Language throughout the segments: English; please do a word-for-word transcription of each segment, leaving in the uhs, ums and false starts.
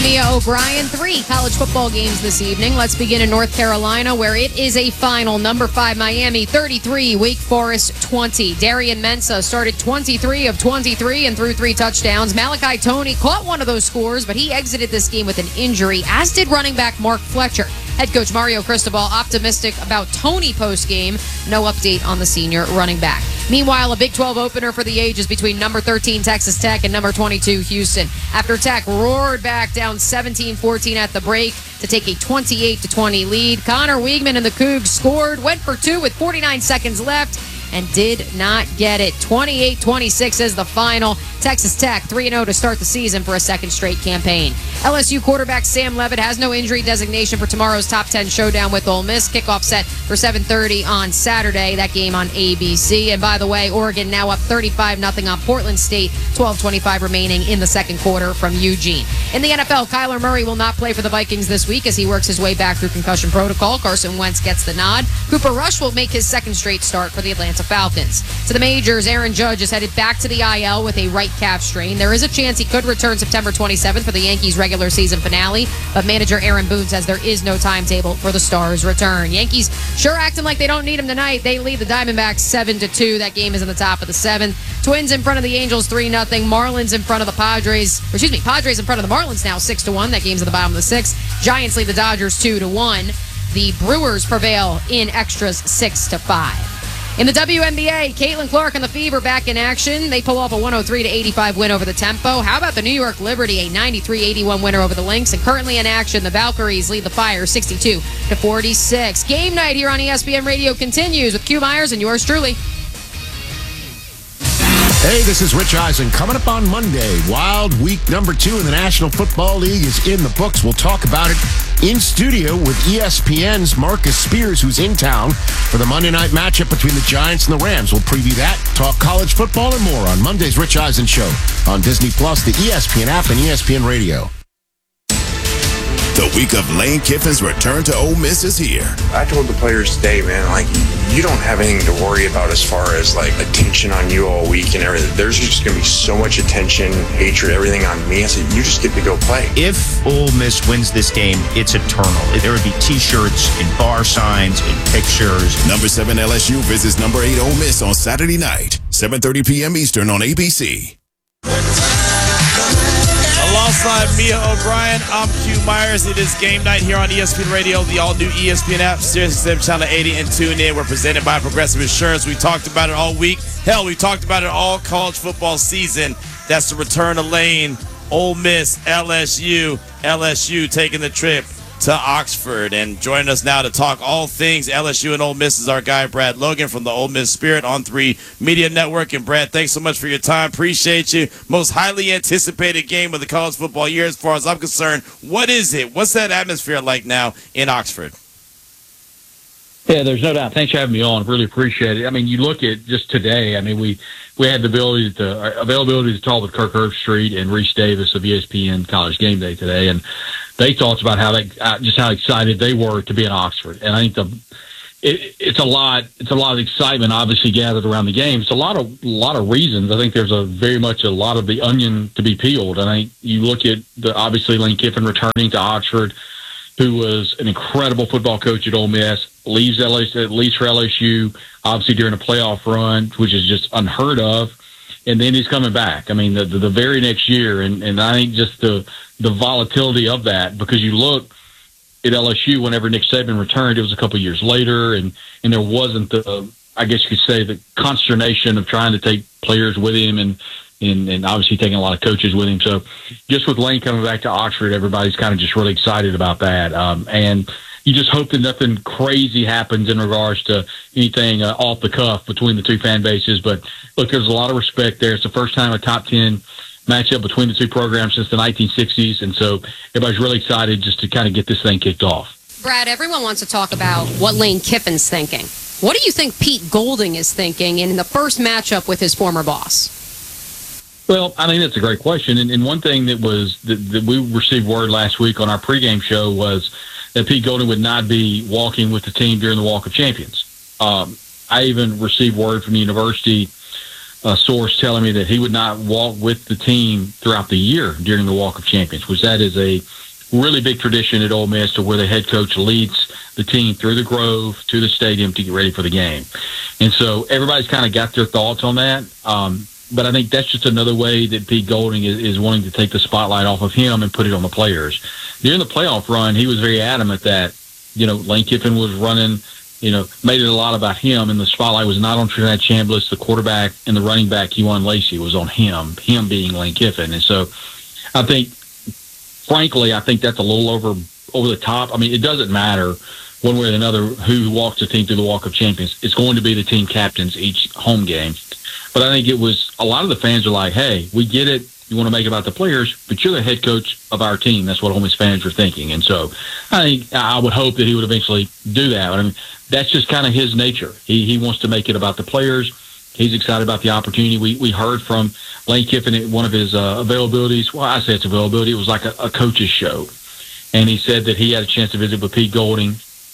Mia O'Brien. Three college football games this evening. Let's begin in North Carolina, where it is a final. Number five, Miami, thirty-three, Wake Forest, twenty. Darian Mensah started twenty-three of twenty-three and threw three touchdowns. Malachi Toney caught one of those scores, but he exited this game with an injury, as did running back Mark Fletcher. Head coach Mario Cristobal optimistic about Toney post-game. No update on the senior running back. Meanwhile, a Big twelve opener for the ages between number thirteen Texas Tech and number twenty-two Houston. After Tech roared back down seventeen fourteen at the break to take a twenty-eight to twenty lead, Connor Weigman and the Cougs scored, went for two with forty-nine seconds left, and did not get it. twenty-eight twenty-six is the final. Texas Tech three and oh to start the season for a second straight campaign. L S U quarterback Sam Leavitt has no injury designation for tomorrow's top ten showdown with Ole Miss. Kickoff set for seven thirty on Saturday. That game on A B C. And by the way, Oregon now up thirty-five nothing on Portland State. twelve twenty-five remaining in the second quarter from Eugene. In the N F L, Kyler Murray will not play for the Vikings this week as he works his way back through concussion protocol. Carson Wentz gets the nod. Cooper Rush will make his second straight start for the Atlanta Falcons. To the majors, Aaron Judge is headed back to the I L with a right calf strain. There is a chance he could return September twenty-seventh for the Yankees' regular season finale, but manager Aaron Boone says there is no timetable for the Stars' return. Yankees sure acting like they don't need him tonight. They lead the Diamondbacks seven to two. That game is in the top of the seventh. Twins in front of the Angels three nothing. Marlins in front of the Padres. Or excuse me, Padres in front of the Marlins now six to one. That game's at the bottom of the sixth. Giants lead the Dodgers two to one. The Brewers prevail in extras six to five. In the W N B A, Caitlin Clark and the Fever back in action. They pull off a one oh three to eighty-five win over the Tempo. How about the New York Liberty, a ninety-three eighty-one winner over the Lynx? And currently in action, the Valkyries lead the Fire sixty-two to forty-six. Game night here on E S P N Radio continues with Q Myers and yours truly. Hey, this is Rich Eisen. Coming up on Monday, Wild Week number two in the National Football League is in the books. We'll talk about it in studio with E S P N's Marcus Spears, who's in town for the Monday night matchup between the Giants and the Rams. We'll preview that, talk college football, and more on Monday's Rich Eisen Show on Disney Plus, the E S P N app, and E S P N Radio. The week of Lane Kiffin's return to Ole Miss is here. I told the players today, man, like, you don't have anything to worry about as far as, like, attention on you all week and everything. There's just going to be so much attention, hatred, everything on me. I said, you just get to go play. If Ole Miss wins this game, it's eternal. There would be T-shirts and bar signs and pictures. Number seven L S U visits number eight Ole Miss on Saturday night, seven thirty p.m. Eastern on A B C. Alongside Mia O'Brien, I'm Q Myers. It is game night here on E S P N Radio, the all-new E S P N app, SiriusXM Channel eighty, and tune in. We're presented by Progressive Insurance. We talked about it all week. Hell, we talked about it all college football season. That's the return of Lane, Ole Miss, L S U. L S U taking the trip to Oxford. And joining us now to talk all things L S U and Ole Miss is our guy, Brad Logan from the Ole Miss Spirit on three Media Network. And Brad, thanks so much for your time. Appreciate you. Most highly anticipated game of the college football year as far as I'm concerned. What is it? What's that atmosphere like now in Oxford? Yeah, there's no doubt. Thanks for having me on. Really appreciate it. I mean, you look at just today, I mean, we, we had the ability to, availability to talk with Kirk Herbstreit and Reese Davis of E S P N College Game Day today. And they talked about how they, just how excited they were to be in Oxford. And I think the, it, it's a lot, it's a lot of excitement obviously gathered around the game. It's a lot of, a lot of reasons. I think there's a very much a lot of the onion to be peeled. And I think you look at the, obviously Lane Kiffin returning to Oxford, who was an incredible football coach at Ole Miss, leaves L S U, leaves for L S U, obviously during a playoff run, which is just unheard of. And then he's coming back. I mean, the the, the very next year, and, and I think just the the volatility of that, because you look at L S U whenever Nick Saban returned, it was a couple of years later, and, and there wasn't the, I guess you could say, the consternation of trying to take players with him and, and, and obviously taking a lot of coaches with him. So just with Lane coming back to Oxford, everybody's kind of just really excited about that. Um, and you just hope that nothing crazy happens in regards to anything uh, off the cuff between the two fan bases. But look, there's a lot of respect there. It's the first time a top ten matchup between the two programs since the nineteen sixties. And so everybody's really excited just to kind of get this thing kicked off. Brad, everyone wants to talk about what Lane Kiffin's thinking. What do you think Pete Golding is thinking in the first matchup with his former boss? Well, I mean, that's a great question. And, and one thing that was that, that we received word last week on our pregame show was that Pete Golding would not be walking with the team during the Walk of Champions. Um, I even received word from the university a source telling me that he would not walk with the team throughout the year during the Walk of Champions, which that is a really big tradition at Ole Miss, to where the head coach leads the team through the Grove to the stadium to get ready for the game. And so everybody's kind of got their thoughts on that. Um, but I think that's just another way that Pete Golding is, is wanting to take the spotlight off of him and put it on the players. During the playoff run, he was very adamant that, you know, Lane Kiffin was running, you know, made it a lot about him, and the spotlight was not on Trinidad Chambliss, the quarterback, and the running back, Kewan Lacey. It was on him, him being Lane Kiffin. And so I think, frankly, I think that's a little over over the top. I mean, it doesn't matter one way or another who walks the team through the Walk of Champions. It's going to be the team captains each home game. But I think it was, a lot of the fans are like, hey, we get it. You want to make it about the players, but you're the head coach of our team. That's what Ole Miss fans are thinking. And so I think, I would hope that he would eventually do that. But I mean, that's just kind of his nature. He he wants to make it about the players. He's excited about the opportunity. We we heard from Lane Kiffin at one of his uh, availabilities. Well, I say it's availability. It was like a, a coach's show. And he said that he had a chance to visit with Pete Golding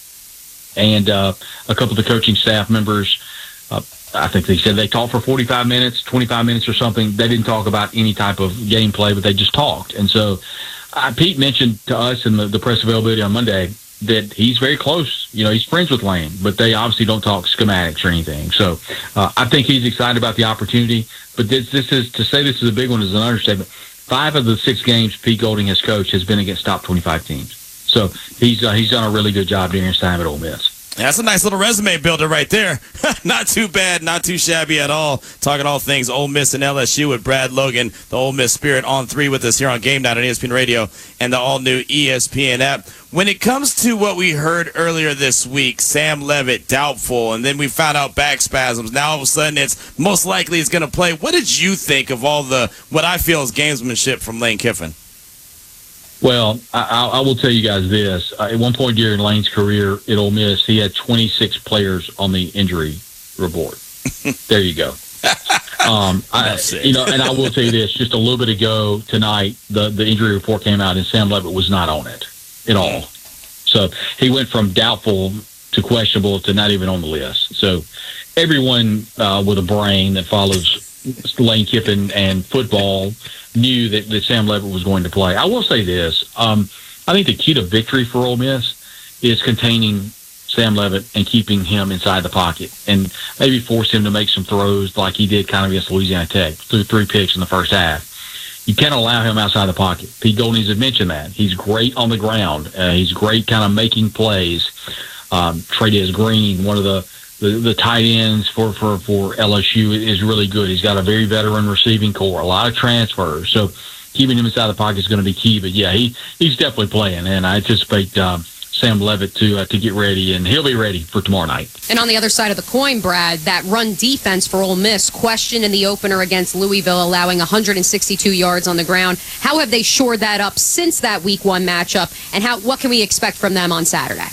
and uh, a couple of the coaching staff members. Uh, I think they said they talked for forty-five minutes, twenty-five minutes or something. They didn't talk about any type of gameplay, but they just talked. And so uh, Pete mentioned to us in the, the press availability on Monday that he's very close. You know, he's friends with Lane, but they obviously don't talk schematics or anything. So uh, I think he's excited about the opportunity. But this, this is, to say this is a big one is an understatement. Five of the six games Pete Golding has coached has been against top twenty-five teams. So he's uh, he's done a really good job during his time at Ole Miss. That's a nice little resume builder right there. Not too bad, not too shabby at all. Talking all things Ole Miss and L S U with Brad Logan, the Ole Miss Spirit, on three with us here on Game Night on E S P N Radio and the all-new E S P N app. When it comes to what we heard earlier this week, Sam Levitt doubtful, and then we found out back spasms. Now all of a sudden it's most likely it's going to play. What did you think of all the, what I feel is gamesmanship from Lane Kiffin? Well, I, I will tell you guys this. Uh, at one point during Lane's career at Ole Miss, he had twenty-six players on the injury report. There you go. Um, I, you know, and I will tell you this: just a little bit ago tonight, the, the injury report came out, and Sam Levitt was not on it at all. So he went from doubtful to questionable to not even on the list. So everyone uh, with a brain that follows Lane Kiffin and football knew that, that Sam Levitt was going to play. I will say this. Um, I think the key to victory for Ole Miss is containing Sam Levitt and keeping him inside the pocket and maybe force him to make some throws like he did kind of against Louisiana Tech, threw three picks in the first half. You can't allow him outside the pocket. Pete Golding has mentioned that. He's great on the ground. Uh, he's great kind of making plays. Um, Trey'Dez Green, one of the The, the tight ends for, for, for L S U is really good. He's got a very veteran receiving core, a lot of transfers. So keeping him inside the pocket is going to be key. But, yeah, he, he's definitely playing, and I anticipate um, Sam Levitt to uh, to get ready, and he'll be ready for tomorrow night. And on the other side of the coin, Brad, that run defense for Ole Miss, questioned in the opener against Louisville, allowing one hundred sixty-two yards on the ground. How have they shored that up since that week one matchup, and how what can we expect from them on Saturday?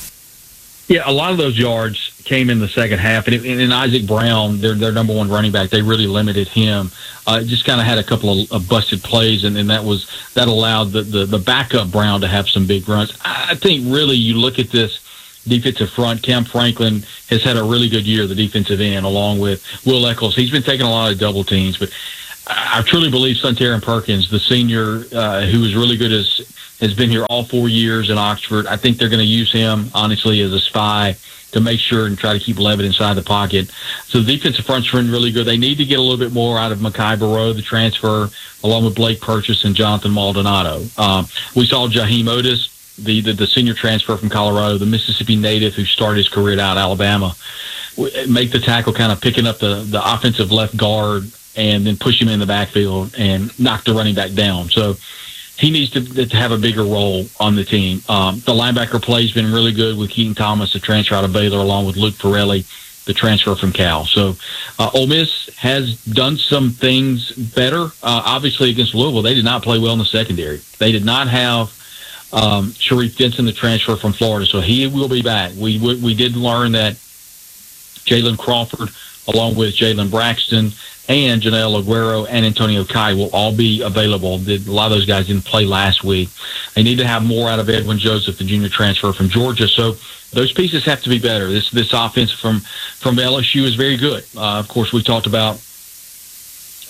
Yeah, a lot of those yards came in the second half, and, and, and Isaac Brown, their their number one running back, they really limited him. Uh, just kind of had a couple of, of busted plays, and, and that was that allowed the, the the backup Brown to have some big runs. I think really you look at this defensive front. Cam Franklin has had a really good year, the defensive end, along with Will Eccles. He's been taking a lot of double teams, but I truly believe Suntaran Perkins, the senior uh, who is really good, as has been here all four years in Oxford. I think they're going to use him, honestly, as a spy to make sure and try to keep Levitt inside the pocket. So the defensive front's been really good. They need to get a little bit more out of Makai Barrow, the transfer, along with Blake Purchase and Jonathan Maldonado. Um, we saw Jaheim Otis, the, the, the senior transfer from Colorado, the Mississippi native who started his career out at Alabama, make the tackle, kind of picking up the, the offensive left guard and then push him in the backfield and knock the running back down. So he needs to, to have a bigger role on the team. Um, the linebacker play has been really good with Keaton Thomas, the transfer out of Baylor, along with Luke Pirelli, the transfer from Cal. So uh, Ole Miss has done some things better. Uh, obviously, against Louisville, they did not play well in the secondary. They did not have um, Sharif Denson, the transfer from Florida, so he will be back. We we, we did learn that Jalen Crawford, along with Jalen Braxton and Janelle Aguero and Antonio Kai, will all be available. A lot of those guys didn't play last week. They need to have more out of Edwin Joseph, the junior transfer from Georgia. So those pieces have to be better. This this offense from, from L S U is very good. Uh, of course, we talked about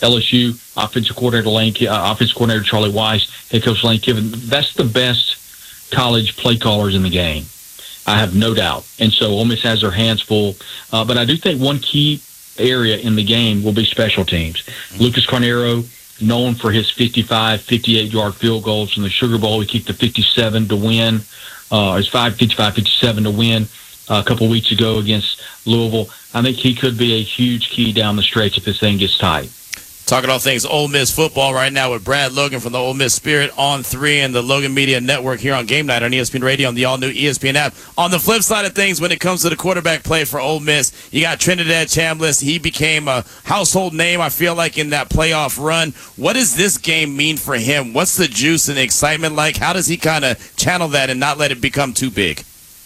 L S U offensive coordinator Lane, uh, offensive coordinator Charlie Weiss, head coach Lane Kiffin. That's the best college play callers in the game. I have no doubt. And so Ole Miss has their hands full. Uh, but I do think one key area in the game will be special teams. Mm-hmm. Lucas Carnero, known for his fifty-five, fifty-eight-yard field goals from the Sugar Bowl. He kicked the fifty-seven to win. Uh, his five, fifty-five, fifty-seven to win uh, a couple weeks ago against Louisville. I think he could be a huge key down the stretch if this thing gets tight. Talking all things Ole Miss football right now with Brad Logan from the Ole Miss Spirit on three and the Logan Media Network here on Game Night on E S P N Radio on the all-new E S P N app. On the flip side of things, when it comes to the quarterback play for Ole Miss, you got Trinidad Chambliss. He became a household name, I feel like, in that playoff run. What does this game mean for him? What's the juice and the excitement like? How does he kind of channel that and not let it become too big?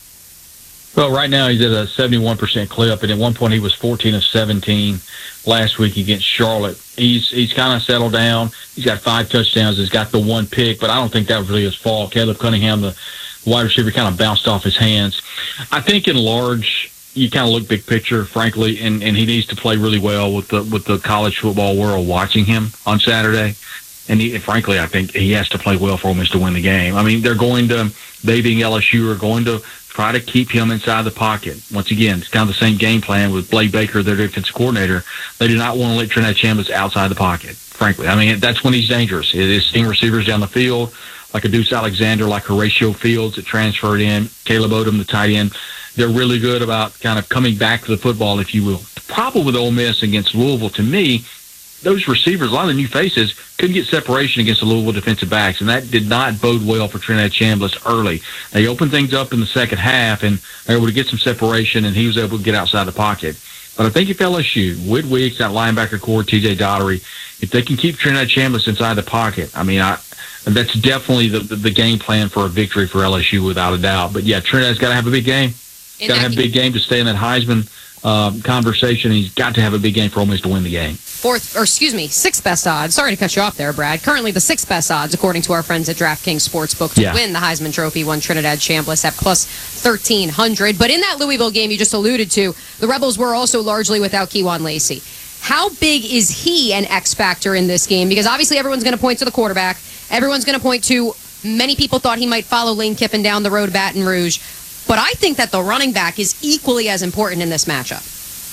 Well, right now he's at a seventy-one percent clip, and at one point he was fourteen of seventeen last week against Charlotte. He's he's kind of settled down. He's got five touchdowns. He's got the one pick, but I don't think that was really his fault. Caleb Cunningham, the wide receiver, kind of bounced off his hands. I think in large, you kind of look big picture, frankly, and, and he needs to play really well with the with the college football world watching him on Saturday. And he, frankly, I think he has to play well for Ole Miss to win the game. I mean, they're going to, they being L S U, are going to try to keep him inside the pocket. Once again, it's kind of the same game plan with Blake Baker, their defensive coordinator. They do not want to let Trinidad Chambliss outside the pocket, frankly. I mean, that's when he's dangerous. It is seeing receivers down the field, like a Deuce Alexander, like Horatio Fields that transferred in, Caleb Odom, the tight end. They're really good about kind of coming back to the football, if you will. The problem with Ole Miss against Louisville, to me, those receivers, a lot of the new faces, couldn't get separation against the Louisville defensive backs, and that did not bode well for Trinidad Chambliss early. They opened things up in the second half, and they were able to get some separation, and he was able to get outside the pocket. But I think if L S U, Wood Weeks, that linebacker core, T J Daugherty, if they can keep Trinidad Chambliss inside the pocket, I mean, I, that's definitely the, the, the game plan for a victory for L S U without a doubt. But, yeah, Trinidad's got to have a big game. He's got to have a big game to stay in that Heisman um, conversation. He's got to have a big game for Ole Miss to win the game. Fourth, or excuse me, sixth best odds. Sorry to cut you off there, Brad. Currently the sixth best odds, according to our friends at DraftKings Sportsbook, to yeah. win the Heisman Trophy, won Trinidad Chambliss at plus thirteen hundred. But in that Louisville game you just alluded to, the Rebels were also largely without Kejuan Lacey. How big is he an X factor in this game? Because obviously everyone's going to point to the quarterback. Everyone's going to point to, many people thought he might follow Lane Kiffin down the road, Baton Rouge. But I think that the running back is equally as important in this matchup.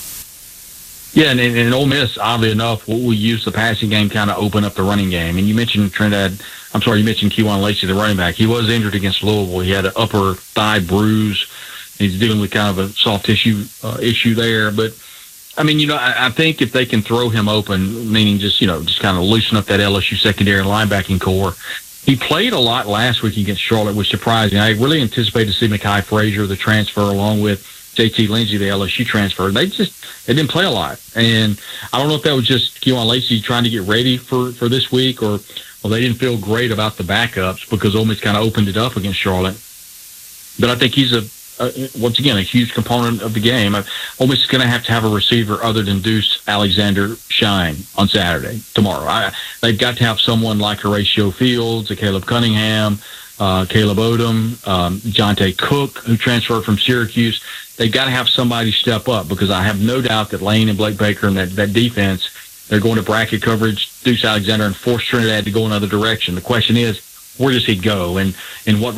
Yeah, and, and Ole Miss, oddly enough, will, will use the passing game kind of open up the running game. And you mentioned Trinidad, I'm sorry, you mentioned Kejuan Lacey, the running back. He was injured against Louisville. He had an upper thigh bruise. He's dealing with kind of a soft tissue uh, issue there. But, I mean, you know, I, I think if they can throw him open, meaning just, you know, just kind of loosen up that L S U secondary and linebacking core. He played a lot last week against Charlotte, which surprised me. I really anticipated to see Mekhi Frazier, the transfer, along with J T Lindsey, the L S U transfer. They just they didn't play a lot. And I don't know if that was just Kejuan Lacey trying to get ready for, for this week, or well, they didn't feel great about the backups because Ole Miss kind of opened it up against Charlotte. But I think he's, a, a once again, a huge component of the game. Ole Miss is going to have to have a receiver other than Deuce Alexander shine on Saturday, tomorrow. I, they've got to have someone like Horatio Fields, a Caleb Cunningham, uh, Caleb Odom, um, Jonte Cook, who transferred from Syracuse. They've got to have somebody step up, because I have no doubt that Lane and Blake Baker and that, that defense, they're going to bracket coverage Deuce Alexander and force Trinidad to go another direction. The question is, where does he go, and, and what